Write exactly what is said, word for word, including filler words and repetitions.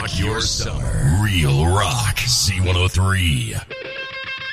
Rock your summer. Real Rock. C one oh three.